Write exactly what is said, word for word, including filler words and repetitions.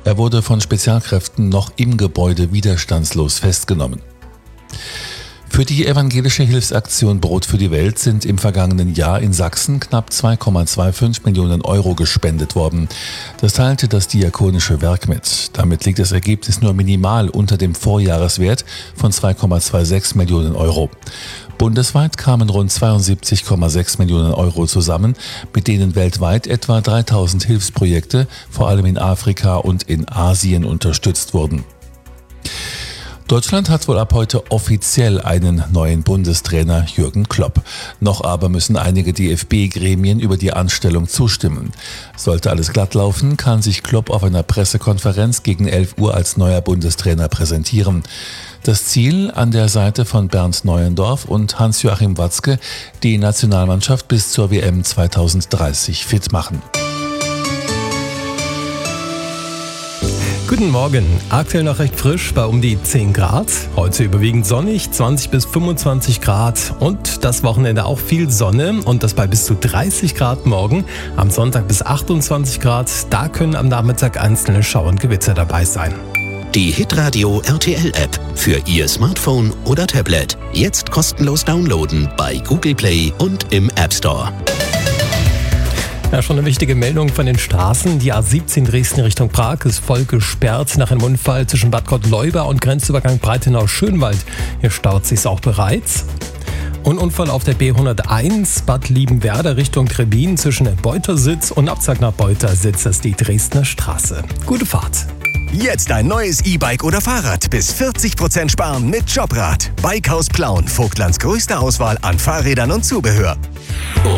Er wurde von Spezialkräften noch im Gebäude widerstandslos festgenommen. Für die evangelische Hilfsaktion Brot für die Welt sind im vergangenen Jahr in Sachsen knapp zwei Komma fünfundzwanzig Millionen Euro gespendet worden. Das teilte das Diakonische Werk mit. Damit liegt das Ergebnis nur minimal unter dem Vorjahreswert von zwei Komma sechsundzwanzig Millionen Euro. Bundesweit kamen rund zweiundsiebzig Komma sechs Millionen Euro zusammen, mit denen weltweit etwa dreitausend Hilfsprojekte, vor allem in Afrika und in Asien, unterstützt wurden. Deutschland hat wohl ab heute offiziell einen neuen Bundestrainer, Jürgen Klopp. Noch aber müssen einige D F B-Gremien über die Anstellung zustimmen. Sollte alles glatt laufen, kann sich Klopp auf einer Pressekonferenz gegen elf Uhr als neuer Bundestrainer präsentieren. Das Ziel: an der Seite von Bernd Neuendorf und Hans-Joachim Watzke die Nationalmannschaft bis zur W M zweitausenddreißig fit machen. Guten Morgen. Aktuell noch recht frisch bei um die zehn Grad. Heute überwiegend sonnig, zwanzig bis fünfundzwanzig Grad. Und das Wochenende auch viel Sonne und das bei bis zu dreißig Grad morgen. Am Sonntag bis achtundzwanzig Grad. Da können am Nachmittag einzelne Schauer und Gewitter dabei sein. Die Hitradio R T L-App für Ihr Smartphone oder Tablet. Jetzt kostenlos downloaden bei Google Play und im App Store. Ja, schon eine wichtige Meldung von den Straßen. Die A siebzehn Dresden Richtung Prag ist voll gesperrt nach einem Unfall zwischen Bad Gottleuba und Grenzübergang Breitenau-Schönwald. Hier staut sich's auch bereits. Und Unfall auf der B hunderteins Bad Liebenwerda Richtung Trebin zwischen Beutersitz und Abzag nach Beutersitz. Das ist die Dresdner Straße. Gute Fahrt. Jetzt ein neues E-Bike oder Fahrrad. Bis vierzig Prozent sparen mit Jobrad. Bikehaus Plauen. Vogtlands größte Auswahl an Fahrrädern und Zubehör.